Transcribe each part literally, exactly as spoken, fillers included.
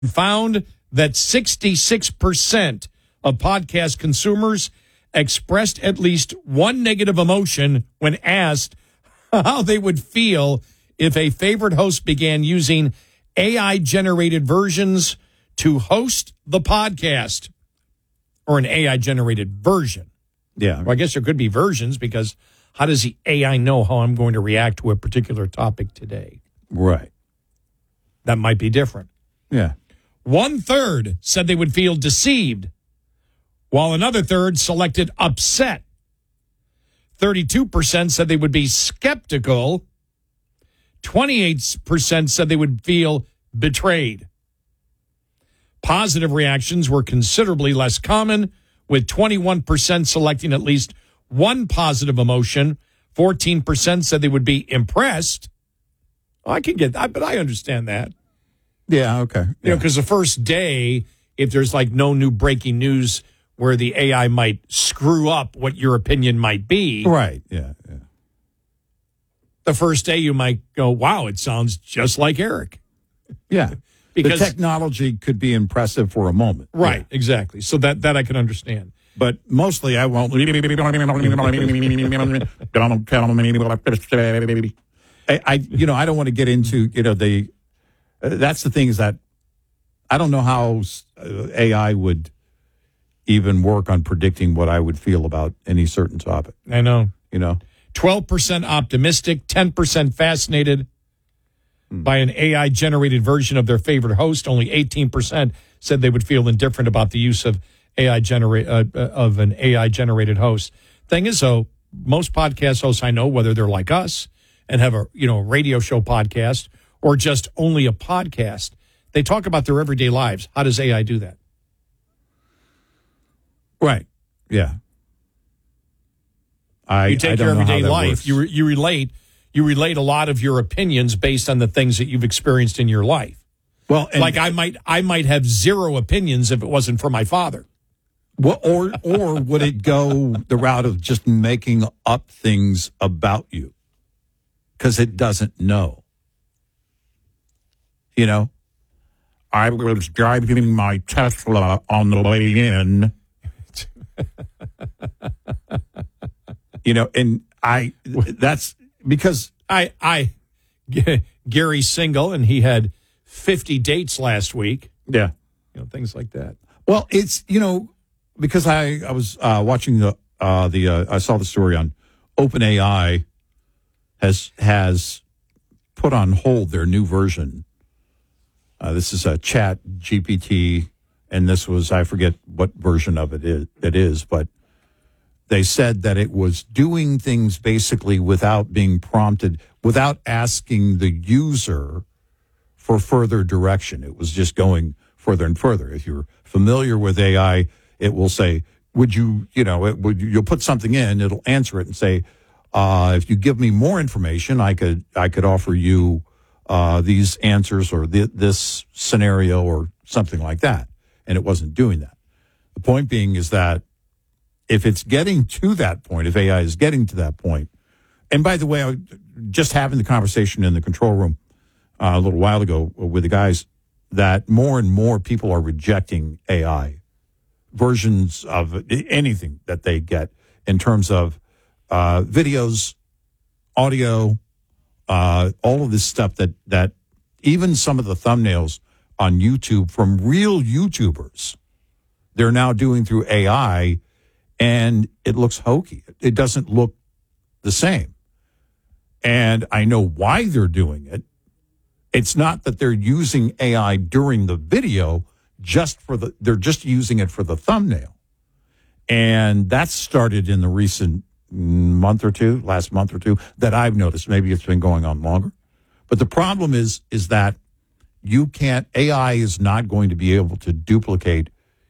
found that sixty-six percent of podcast consumers expressed at least one negative emotion when asked how they would feel if a favorite host began using A I-generated versions to host the podcast, or an A I-generated version. Yeah. Well, I guess there could be versions, because how does the A I know how I'm going to react to a particular topic today? Right. That might be different. Yeah. One third said they would feel deceived, while another third selected upset. thirty-two percent said they would be skeptical. twenty-eight percent said they would feel betrayed. Positive reactions were considerably less common, with twenty-one percent selecting at least one positive emotion. fourteen percent said they would be impressed. I can get that, but I understand that. Yeah, okay. You know, because the first day, if there's like no new breaking news where the A I might screw up what your opinion might be. Right, yeah, yeah. The first day you might go, wow, it sounds just like Eric. Yeah. Because the technology could be impressive for a moment. Right, yeah. exactly. So that, that I can understand. But mostly I won't. I, I, you know, I don't want to get into, you know, the, uh, that's the thing is that I don't know how uh, A I would even work on predicting what I would feel about any certain topic. I know. You know? twelve percent optimistic, ten percent fascinated by an A I-generated version of their favorite host. Only eighteen percent said they would feel indifferent about the use of A I generate uh, of an A I-generated host. Thing is, though, most podcast hosts I know, whether they're like us and have a you know radio show podcast or just only a podcast, they talk about their everyday lives. How does A I do that? Right. Yeah. I, you take I your everyday life. Works. You re, you relate. You relate a lot of your opinions based on the things that you've experienced in your life. Well, and, like I might, I might have zero opinions if it wasn't for my father. Well, or or would it go the route of just making up things about you because it doesn't know? You know, I was driving my Tesla on the way in. You know, and I that's. Because I, I, Gary's single and he had fifty dates last week. Yeah. You know, things like that. Well, it's, you know, because I, I was uh, watching the, uh, the uh, I saw the story on OpenAI has, has put on hold their new version. Uh, this is a Chat G P T, and this was, I forget what version of it is, it is, but they said that it was doing things basically without being prompted, without asking the user for further direction. It was just going further and further. If you're familiar with A I, it will say, would you, you know, it, would you, you'll put something in, it'll answer it and say, uh, if you give me more information, I could, I could offer you uh, these answers or th- this scenario or something like that. And it wasn't doing that. The point being is that if it's getting to that point, if A I is getting to that point, and by the way, I was just having the conversation in the control room uh, a little while ago with the guys, that more and more people are rejecting A I versions of anything that they get in terms of uh, videos, audio, uh, all of this stuff that, that even some of the thumbnails on YouTube from real YouTubers, they're now doing through A I. And it looks hokey. It doesn't look the same. And I know why they're doing it. It's not that they're using A I during the video, just for the, they're just using it for the thumbnail. And that's started in the recent month or two, last month or two, that I've noticed. Maybe it's been going on longer. But the problem is, is that you can't, A I is not going to be able to duplicate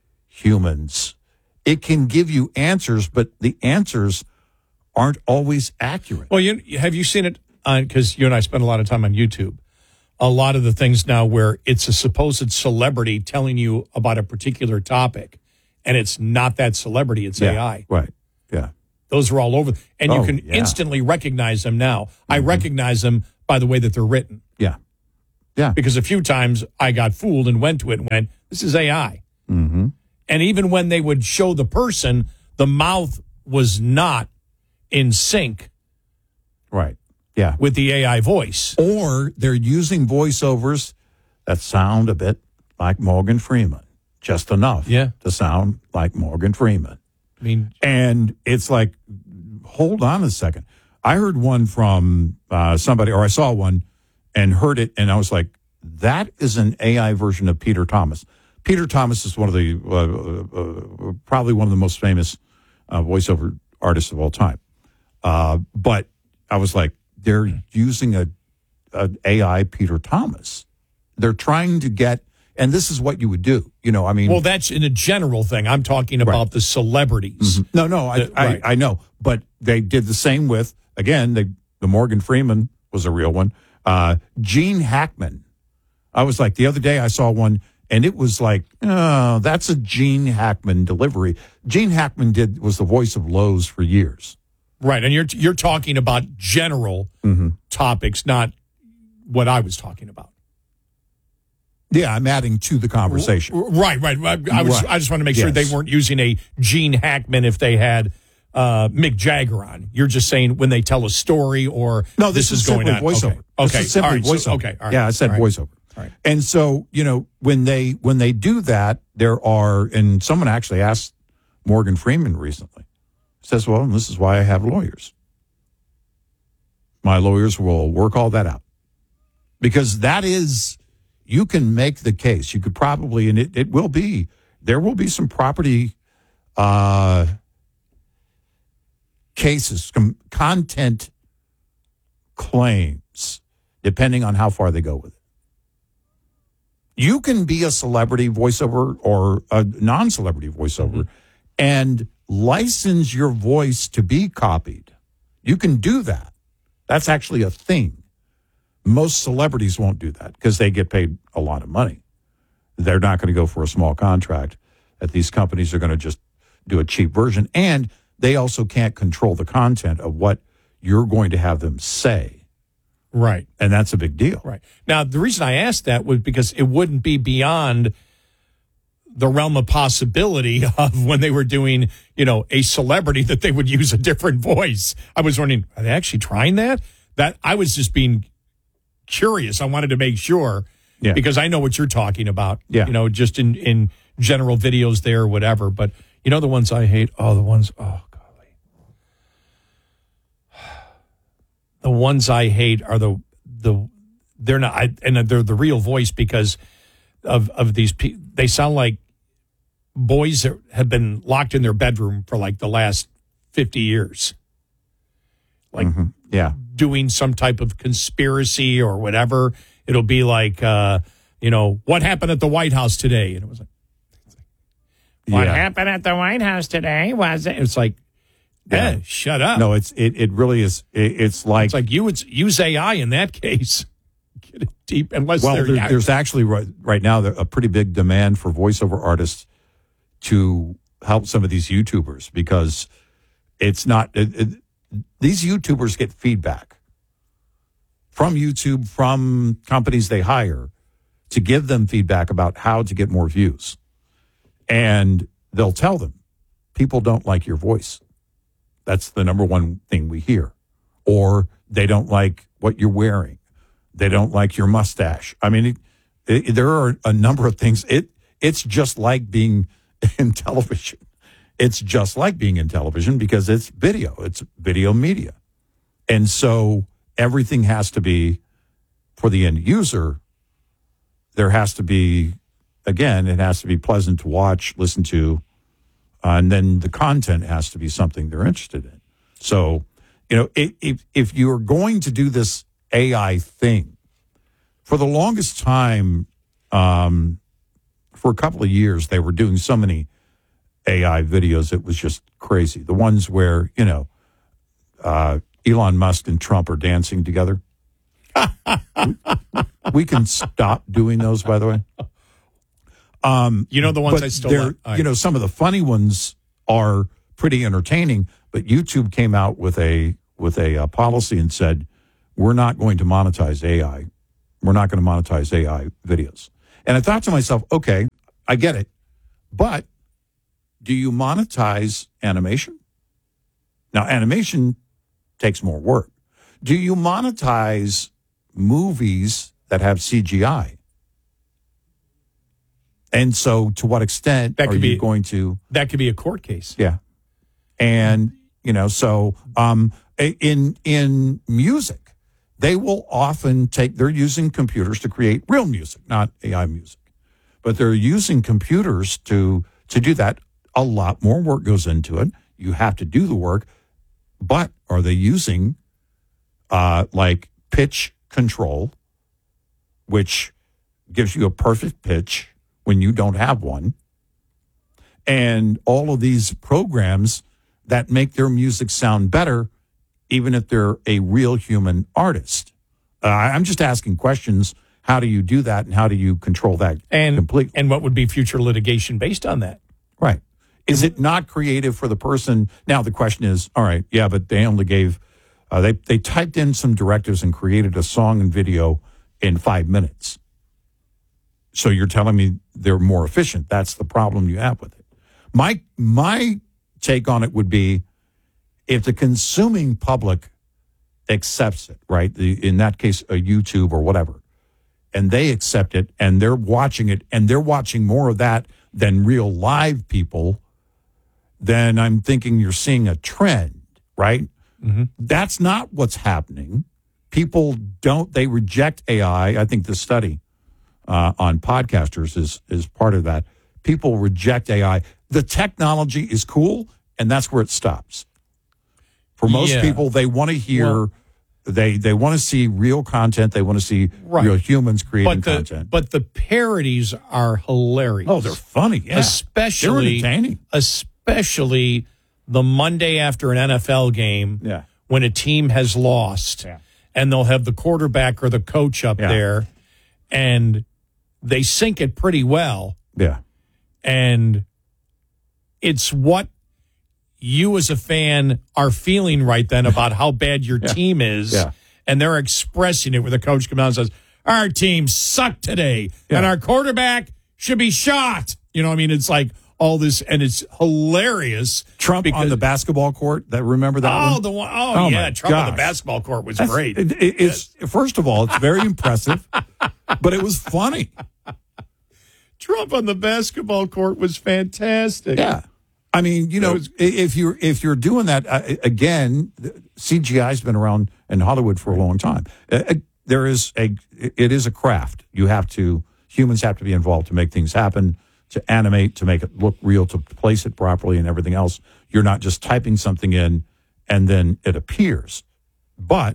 humans. It can give you answers, but the answers aren't always accurate. Well, you, have you seen it on, because you and I spend a lot of time on YouTube, a lot of the things now where it's a supposed celebrity telling you about a particular topic, and it's not that celebrity, it's yeah, A I. Right, yeah. Those are all over. And oh, you can yeah. instantly recognize them now. Mm-hmm. I recognize them by the way that they're written. Yeah. Yeah. Because a few times I got fooled and went to it and went, this is A I. Mm-hmm. And even when they would show the person, the mouth was not in sync Right. Yeah. with the A I voice. Or they're using voiceovers that sound a bit like Morgan Freeman, just enough Yeah. to sound like Morgan Freeman. I mean, And it's like, hold on a second. I heard one from uh, somebody, or I saw one and heard it, and I was like, that is an A I version of Peter Thomas. Peter Thomas is one of the, uh, uh, probably one of the most famous uh, voiceover artists of all time. Uh, but I was like, they're using a, a AI Peter Thomas. They're trying to get, and this is what you would do. You know, I mean. well, that's in a general thing. I'm talking about Right. the celebrities. No, no, I, The- right. I, I know. But they did the same with, again, they, the Morgan Freeman was a real one. Uh, Gene Hackman. I was like, the other day I saw one, and it was like, oh, that's a Gene Hackman delivery. Gene Hackman did was the voice of Lowe's for years. Right. And you're you're talking about general Mm-hmm. topics, not what I was talking about. Yeah, I'm adding to the conversation. Right, right. I, I was. Right. I just want to make sure Yes. they weren't using a Gene Hackman if they had uh, Mick Jagger on. You're just saying when they tell a story or No, this, is, is going simply on. voiceover. Okay. This Okay. is simply All right. voiceover. So, okay. All right. Yeah, I said All right. voiceover. All right. And so, you know, when they when they do that, there are, and someone actually asked Morgan Freeman recently, says, well, this is why I have lawyers. My lawyers will work all that out. Because that is, you can make the case. You could probably, and it, it will be, there will be some property uh, cases, com- content claims, depending on how far they go with it. You can be a celebrity voiceover or a non-celebrity voiceover and license your voice to be copied. You can do that. That's actually a thing. Most celebrities won't do that because they get paid a lot of money. They're not going to go for a small contract. That these companies are going to just do a cheap version. And they also can't control the content of what you're going to have them say. Right. And that's a big deal. Right. Now, the reason I asked that was because it wouldn't be beyond the realm of possibility of when they were doing, you know, a celebrity that they would use a different voice. I was wondering, are they actually trying that? That I was just being curious. I wanted to make sure Yeah. because I know what you're talking about. Yeah. You know, just in, in general videos there or whatever. But you know, the ones I hate, oh, the ones, oh, golly. The ones I hate are the, the, they're not, I, and they're the real voice because of, of these people. They sound like boys that have been locked in their bedroom for like the last fifty years. Like, Mm-hmm. Yeah. doing some type of conspiracy or whatever. It'll be like, uh, you know, what happened at the White House today? And it was like, what Yeah. happened at the White House today was it? It's like, eh, Yeah. shut up. No, it's it, it really is. It, it's like, It's like you would use A I in that case. Get it deep, unless well, they're there, there's actually right, right now there- a pretty big demand for voiceover artists to help some of these YouTubers because it's not, it, it, these YouTubers get feedback from YouTube, from companies they hire to give them feedback about how to get more views. And they'll tell them, people don't like your voice. That's the number one thing we hear. Or they don't like what you're wearing. They don't like your mustache. I mean, it, it, there are a number of things. It It's just like being in television. It's just like being in television because it's video. It's video media. And so everything has to be, for the end user, there has to be, again, it has to be pleasant to watch, listen to, uh, and then the content has to be something they're interested in. So, you know, if, if, if you're going to do this A I thing, for the longest time, um, for a couple of years, they were doing so many A I videos, it was just crazy. The ones where, you know, uh, Elon Musk and Trump are dancing together. We can stop doing those, by the way. Um, you know, the ones but I still they're- like. All right. You know, some of the funny ones are pretty entertaining, but YouTube came out with a with a uh, policy and said, we're not going to monetize A I We're not going to monetize A I videos. And I thought to myself, okay, I get it. But do you monetize animation? Now, animation takes more work. Do you monetize movies that have C G I? And so to what extent That are could you be- going to... That could be a court case. Yeah. And, you know, so um, in in music, they will often take, they're using computers to create real music, not A I music. But they're using computers to to do that. A lot more work goes into it. You have to do the work. But are they using uh, like pitch control, which gives you a perfect pitch when you don't have one? And all of these programs that make their music sound better, even if they're a real human artist. Uh, I'm just asking questions. How do you do that, and how do you control that And, completely? and what would be future litigation based on that? Right. Is it not creative for the person? Now, the question is, all right, yeah, but they only gave, uh, they, they typed in some directives and created a song and video in five minutes. So you're telling me they're more efficient. That's the problem you have with it. My, my take on it would be, if the consuming public accepts it, right? The, in that case, a YouTube or whatever, and they accept it and they're watching it and they're watching more of that than real live people, then I'm thinking you're seeing a trend, right? Mm-hmm. That's not what's happening. People don't, they reject A I. I think the study uh, on podcasters is is part of that. People reject A I. The technology is cool, and that's where it stops. For most Yeah. people, they want to hear, Well- they they want to see real content. They want to see Right. real humans creating But the, content. but the parodies are hilarious. Oh, they're funny, yeah. Especially, They're entertaining. especially the Monday after an N F L game Yeah. when a team has lost, Yeah. and they'll have the quarterback or the coach up Yeah. there, and they sync it pretty well. Yeah. And it's what you as a fan are feeling right then about how bad your team is. Yeah. And they're expressing it where the coach comes out and says, our team sucked today and Yeah. our quarterback should be shot. You know what I mean? It's like all this, and it's hilarious. Trump on because- the basketball court. That remember that Oh, one? the one, oh, Oh, yeah. my Trump on the gosh. basketball court was That's- great. it- it- it's first of all, it's very impressive, but it was funny. Trump on the basketball court was fantastic. Yeah. I mean, you know, was- if you're if you're doing that uh, again, C G I's been around in Hollywood for a long time. Uh, uh, there is a it is a craft. You have to humans have to be involved to make things happen, to animate, to make it look real, to place it properly, and everything else. You're not just typing something in and then it appears. But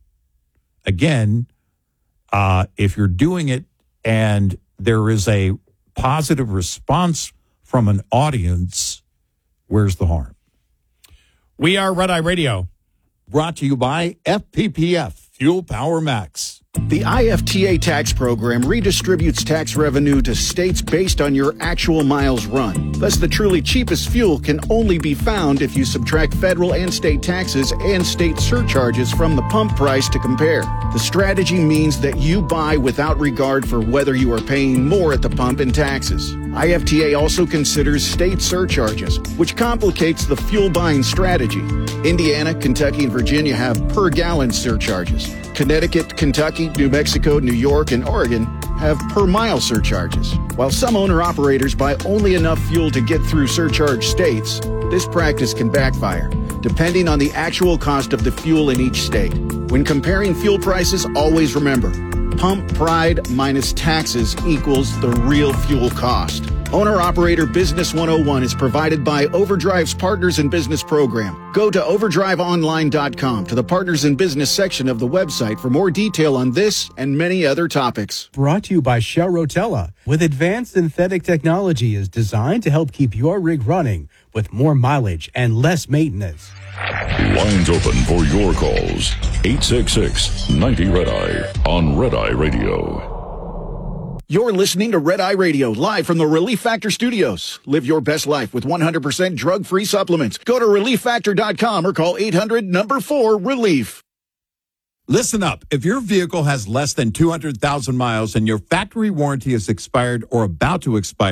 again, uh, if you're doing it and there is a positive response from an audience, where's the harm? We are Red Eye Radio. Brought to you by F P P F, Fuel Power Max. The I F T A tax program redistributes tax revenue to states based on your actual miles run. Thus, the truly cheapest fuel can only be found if you subtract federal and state taxes and state surcharges from the pump price to compare. The strategy means that you buy without regard for whether you are paying more at the pump in taxes. I F T A also considers state surcharges, which complicates the fuel buying strategy. Indiana, Kentucky, and Virginia have per gallon surcharges. Connecticut, Kentucky, New Mexico, New York, and Oregon have per mile surcharges. While some owner-operators buy only enough fuel to get through surcharge states, this practice can backfire, depending on the actual cost of the fuel in each state. When comparing fuel prices, always remember, pump pride minus taxes equals the real fuel cost. Owner-Operator Business one oh one is provided by Overdrive's Partners in Business program. Go to overdrive online dot com to the Partners in Business section of the website for more detail on this and many other topics. Brought to you by Shell Rotella. With advanced synthetic technology is designed to help keep your rig running with more mileage and less maintenance. Lines open for your calls. eight six six, ninety, Red Eye on Red Eye Radio. You're listening to Red Eye Radio, live from the Relief Factor Studios. Live your best life with one hundred percent drug-free supplements. Go to relief factor dot com or call eight hundred number four relief. Listen up. If your vehicle has less than two hundred thousand miles and your factory warranty is expired or about to expire,